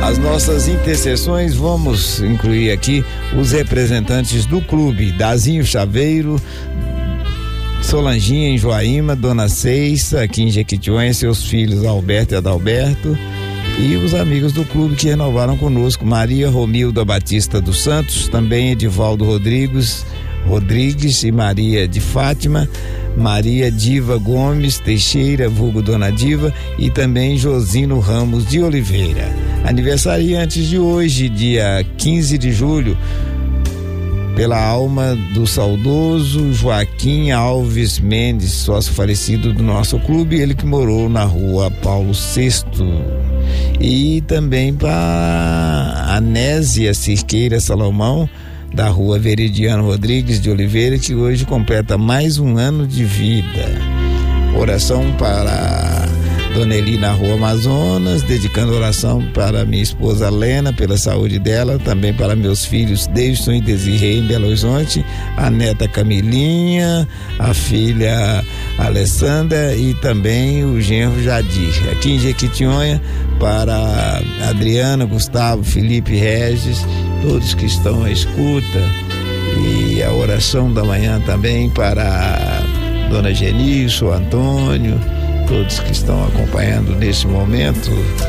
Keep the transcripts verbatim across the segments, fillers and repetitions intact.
as nossas intercessões, vamos incluir aqui os representantes do clube, Dazinho Chaveiro, Solanginha em Joaíma, Dona Ceissa aqui em Jequitinhonha, seus filhos Alberto e Adalberto, e os amigos do clube que renovaram conosco, Maria Romilda Batista dos Santos, também Edivaldo Rodrigues, Rodrigues e Maria de Fátima, Maria Diva Gomes Teixeira, vulgo Dona Diva, e também Josino Ramos de Oliveira. Aniversariantes de hoje, dia quinze de julho, pela alma do saudoso Joaquim Alves Mendes, sócio falecido do nosso clube, ele que morou na rua Paulo sexto. E também para Anésia Cirqueira Salomão, da rua Veridiano Rodrigues de Oliveira, que hoje completa mais um ano de vida. Oração para Dona Eli na rua Amazonas, dedicando oração para minha esposa Lena, pela saúde dela, também para meus filhos Davidson e Desirê em Belo Horizonte, a neta Camilinha, a filha Alessandra e também o genro Jadir. Aqui em Jequitinhonha, para Adriana, Gustavo, Felipe, Regis, todos que estão à escuta, e a oração da manhã também para Dona Genício, Antônio, todos que estão acompanhando nesse momento.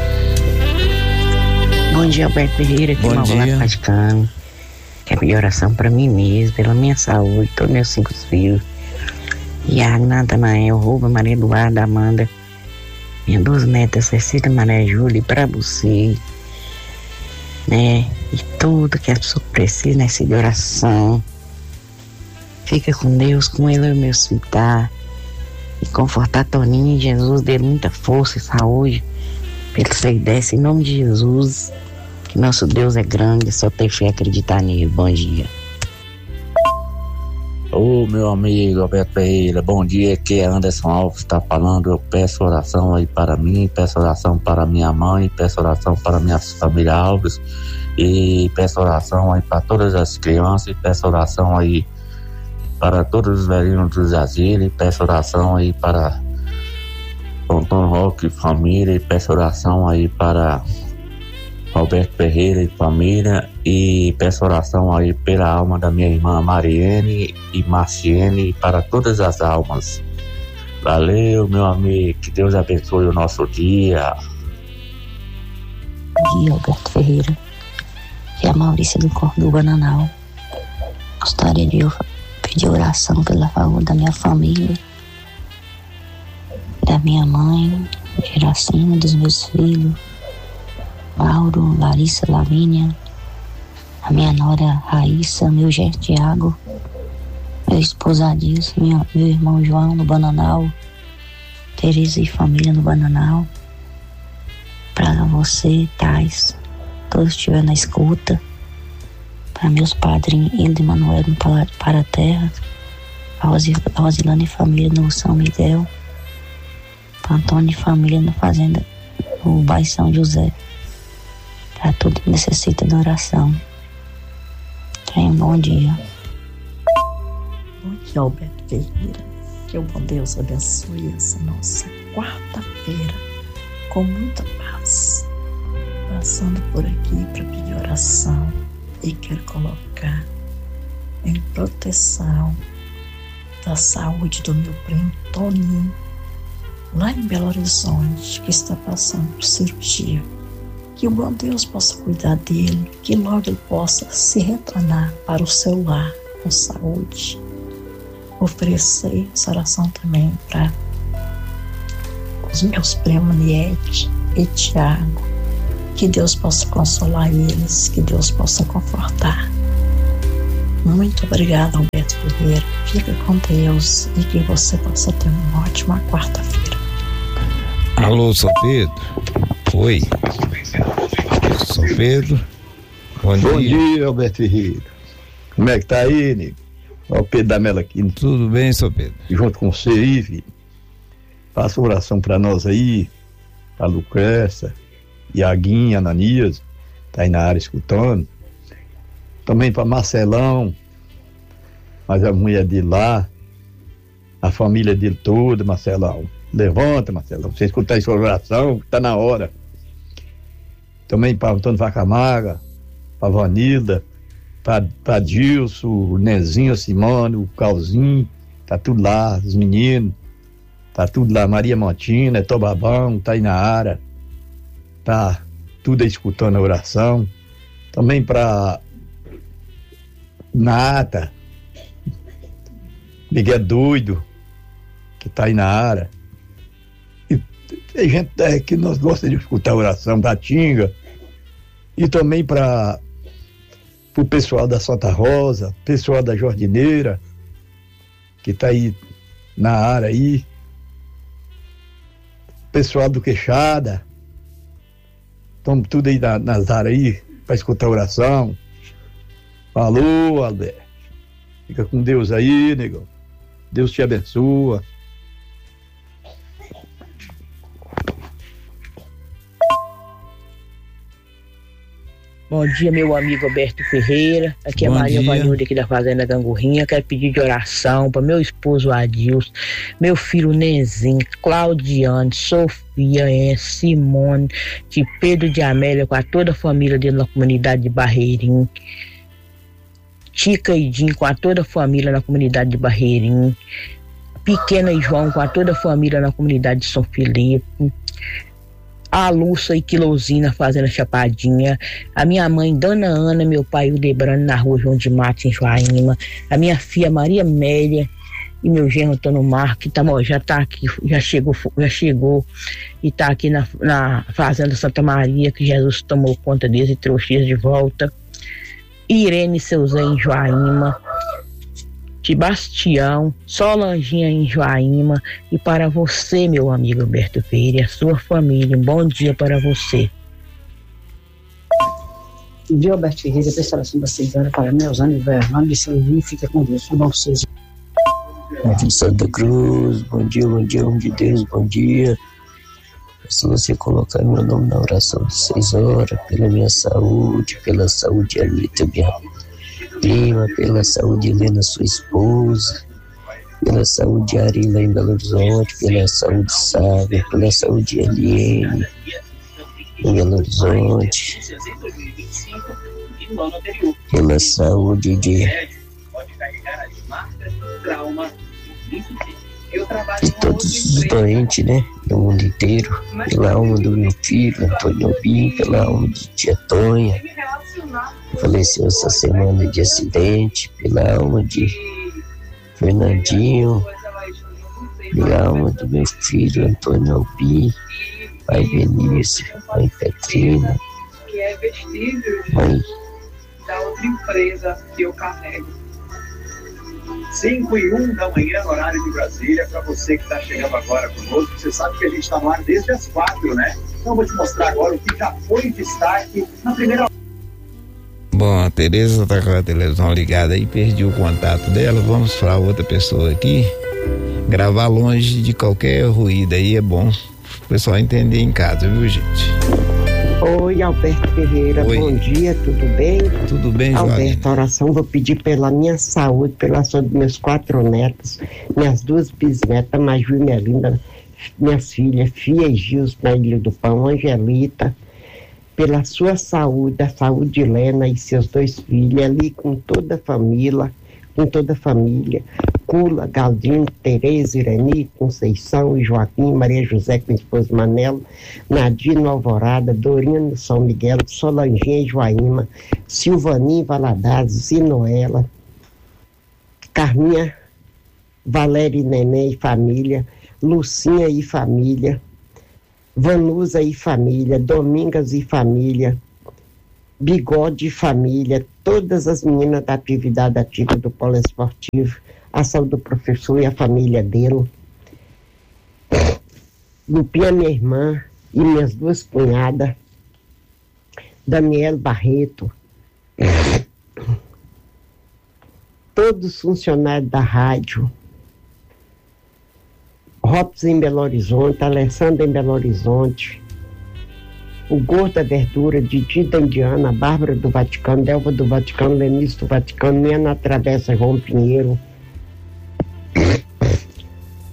Bom dia, Alberto Ferreira, aqui Bom no dia. Vaticano. Quero pedir oração para mim mesmo, pela minha saúde, todos meus cinco filhos. Iago, Natanael, Ruba, Maria Eduarda, Amanda, minhas duas netas, Cecília, Maria Júlia e Brabuci, né? E tudo que as pessoas precisam, né? De oração. Fica com Deus, com ele e meus filhos, tá? E confortar Toninho e Jesus, dê muita força e saúde para ele sair dessa, em nome de Jesus, que nosso Deus é grande, só tem fé acreditar nele. Bom dia. Ô meu amigo Alberto Ferreira, bom dia, aqui é Anderson Alves, está falando. Eu peço oração aí para mim, peço oração para minha mãe, peço oração para minha família Alves, e peço oração aí para todas as crianças, e peço oração aí para todos os velhinhos dos asilos, e peço oração aí para Antônio Roque e família, e peço oração aí para Alberto Ferreira e família, e peço oração aí pela alma da minha irmã Mariene e Marciene, e para todas as almas. Valeu, meu amigo, que Deus abençoe o nosso dia. Bom dia, Alberto Ferreira. Aqui é a Maurícia do Corpo do Bananal. Gostaria de pedir oração pela saúde da minha família, da minha mãe, Geracina, dos meus filhos, Mauro, Larissa, Lavínia, a minha nora Raíssa, meu genro Tiago, meu esposo Adilson, meu, meu irmão João no Bananal, Tereza e família no Bananal, para você, Tais, todos que estiverem na escuta, para meus padrinhos Hilda e Manuel no Para a Terra, a Rosilane e família no São Miguel, para Antônio e família na Fazenda, no bairro São José. Para tudo que necessita de oração. Tenha um bom dia. Bom dia, Alberto Ferreira. Que o bom Deus abençoe essa nossa quarta-feira com muita paz. Passando por aqui para pedir oração, e quero colocar em proteção da saúde do meu primo Toninho, lá em Belo Horizonte, que está passando por cirurgia. Que o bom Deus possa cuidar dele, que logo ele possa se retornar para o seu lar com saúde. Oferecer essa oração também para os meus primos Niete e Tiago. Que Deus possa consolar eles, que Deus possa confortar. Muito obrigada, Alberto Ferreira. Fica com Deus e que você possa ter uma ótima quarta-feira. Alô, São Pedro? Oi. São Pedro? Bom, Bom dia. dia, Alberto Ferreira. Como é que tá aí, nego? Olha o Pedro da Mela aqui. Tudo bem, São Pedro? Junto com você aí, filho. Faça oração pra nós aí, pra Lucrécia, Iaguinha, Ananias, tá aí na área escutando. Também pra Marcelão, mas a mulher dele lá, a família dele toda, Marcelão. Levanta, Marcelão, você escutar essa oração, tá na hora. também para Antônio Vacamaga, para Vanilda, para Dilson, o Nezinho, a Simone, o Calzinho, tá tudo lá, os meninos, tá tudo lá, Maria Montina, Tobabão, Tainara, tá tudo aí escutando a oração. Também para Nata, Miguel Doido, que tá aí na área. E tem gente é, que nós gosta de escutar a oração da Tinga. E também para o pessoal da Santa Rosa, pessoal da Jardineira, que tá aí na área aí. Pessoal do Queixada. Estamos tudo aí na, nas áreas aí para escutar a oração. Falou, Alberto. Fica com Deus aí, negão. Deus te abençoa. Bom dia, meu amigo Alberto Ferreira. Aqui é Bom Maria dia. Vanilda aqui da Fazenda Gangorrinha. Quero pedir de oração para meu esposo Adilson, meu filho Nezinho, Claudiane, Sofia, é, Simone, de Pedro de Amélia, com a toda a família dele na comunidade de Barreirinho. Tica e Jim com a toda a família na comunidade de Barreirinho. Pequena e João com a toda a família na comunidade de São Felipe. A Lúcia e Quilosina fazendo Chapadinha. A minha mãe, Dona Ana, meu pai, o Debrano, na rua João de Matos, em Joaíma. A minha filha, Maria Amélia, e meu genro, Antônio Marco, que tá, já tá aqui, já chegou, já chegou e tá aqui na, na Fazenda Santa Maria, que Jesus tomou conta deles e trouxe eles de volta. Irene e seu Zé em Joaíma. Sebastião, Solanginha em Joaíma. E para você, meu amigo Alberto Ferreira, e a sua família, um bom dia para você. Bom dia, Alberto Ferreira, restauração da Cesária para Neusana e Bernardo e Silvinho, fica com Deus, tudo bom para vocês. Aqui de Santa Cruz, bom dia, bom dia, homem de Deus, bom dia. Se você colocar meu nome na oração de seis horas, pela minha saúde, pela saúde de Alita, minha prima, pela saúde de Helena, sua esposa, pela saúde de Arila em Belo Horizonte, pela saúde de Sávia, pela saúde de Eliene em Belo Horizonte, pela saúde de de todos os doentes, né, do mundo inteiro, pela alma do meu filho, Antônio Bim, pela alma de tia Tonha, que faleceu essa semana de acidente, pela alma de Fernandinho, pela alma do meu filho, Antônio Albim, pai Benício, mãe Petrina, mãe da outra empresa que eu carrego. cinco e um da manhã, no horário de Brasília, para você que está chegando agora conosco. Você sabe que a gente está no ar desde as quatro, né? Então eu vou te mostrar agora o que já foi destaque na primeira. Bom, a Tereza está com a televisão ligada aí, perdi o contato dela. Vamos para outra pessoa aqui. Gravar longe de qualquer ruído aí é bom o pessoal entender em casa, viu, gente? Oi, Alberto Ferreira, Oi. Bom dia, tudo bem? Tudo bem, Joana? Alberto, a oração vou pedir pela minha saúde, pela saúde dos meus quatro netos, minhas duas bisnetas, Maju e Melinda, minhas filhas, Fia e Gils, na Ilha do Pão, Angelita, pela sua saúde, a saúde de Helena e seus dois filhos, ali com toda a família, com toda a família, Cula, Galdinho, Tereza, Irani, Conceição, Joaquim, Maria José com o esposo Manelo, Nadino Alvorada, Dorino São Miguel, Solanginha e Joaíma, Silvaninho Valadares, Zinoela, Carminha, Valéria e Neném e família, Lucinha e família, Vanusa e família, Domingas e família, Bigode e família, todas as meninas da atividade ativa do Polo Esportivo, a saúde do professor e a família dele, Lupinha, minha irmã, e minhas duas cunhadas, Daniel Barreto, todos os funcionários da rádio, Robson em Belo Horizonte, Alessandra em Belo Horizonte, o Gordo da Verdura, Didi da Indiana, Bárbara do Vaticano, Delva do Vaticano, Lenice do Vaticano, Minha na Travessa, João Pinheiro,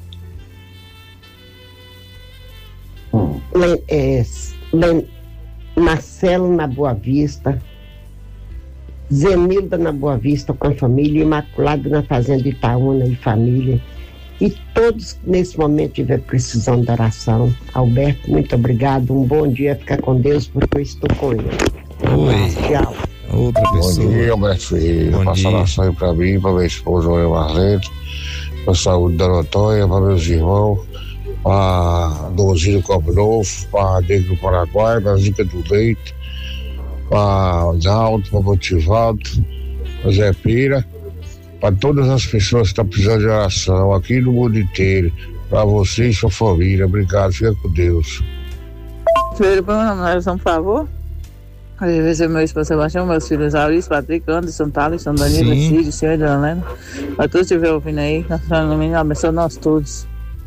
Len, é, Len, Marcelo na Boa Vista, Zenilda na Boa Vista com a família, Imaculado na Fazenda Itaúna e família, e todos que nesse momento estiver precisando da oração. Alberto, muito obrigado, um bom dia, fica com Deus, porque eu estou com ele. Oi. Tchau. Outra pessoa. Bom dia, Alberto Ferreira. Passa oração aí pra mim, pra minha esposa, Olha Marlene, pra saúde da Notóia, pra meus irmãos, pra Dozinho Copo Novo, pra Negro do Paraguai, pra Zica do Leite, pra Naldo, pra Motivado, pra Zé Pira, pra todas as pessoas que estão precisando de oração aqui no mundo inteiro, pra você e sua família. Obrigado, fica com Deus. Ferreira, põe uma oração, por favor. Agradecer meu esposo Sebastião, meus filhos Auris, Patrick, Anderson, Thaleson, Danilo, Cid, Senhor e Dona Helena. Pra todos que estiverem ouvindo aí, nós abençoe nós todos.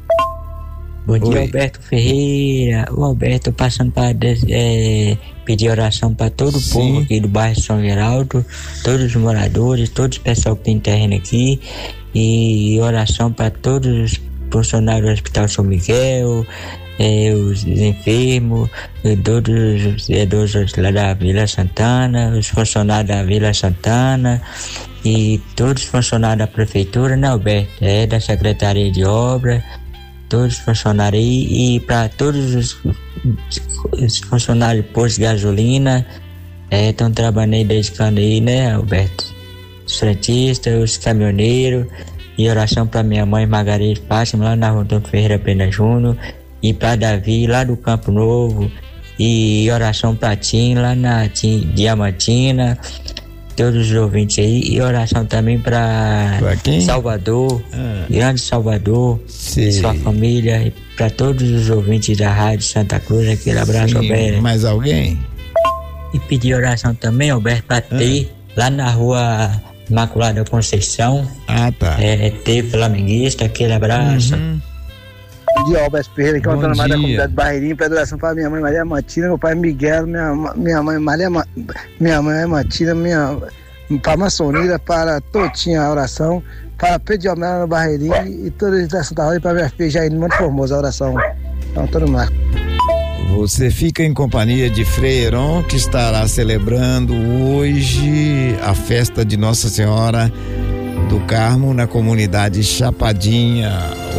Bom dia, Alberto Ferreira. O Alberto passando para é, pedir oração para todo o Sim. povo aqui do bairro São Geraldo, todos os moradores, todo o pessoal que tem terreno aqui, e oração para todos os funcionários do Hospital São Miguel, é, os enfermos, todos os idosos lá da Vila Santana, os funcionários da Vila Santana e todos os funcionários da prefeitura, né, Alberto? É, da Secretaria de Obra, todos os funcionários aí, e para todos os, os funcionários de posto de gasolina, estão é, trabalhando aí desde quando aí, né, Alberto? Os frentistas, os caminhoneiros, e oração para minha mãe Margarida Fátima, lá na Rua Antônio Ferreira Pena Júnior, e para Davi, lá do Campo Novo, e oração para Tim, lá na Tim, Diamantina, todos os ouvintes aí, e oração também para Salvador, ah. Grande Salvador, e sua família, e para todos os ouvintes da Rádio Santa Cruz, aquele abraço, Sim, Alberto. Mais alguém? E pedir oração também, Alberto, para ah. ter, lá na Rua Imaculada Conceição, ah, tá. é, ter flamenguista, aquele abraço. Uhum. Bom dia, Alberto Ferreira, que é o dono mais da comunidade Barreirinho, pede oração para minha mãe Maria Matina, meu pai Miguel, minha, minha mãe Maria, minha mãe Matina, minha, para Maçonira, para Totinha a oração, para Pedro Almeida no Barreirinho e todos da Santa Rosa, e para minha filha Jair Muito Formosa a oração. Então, todo mundo. Você fica em companhia de Frei Heron, que estará celebrando hoje a festa de Nossa Senhora do Carmo na comunidade Chapadinha.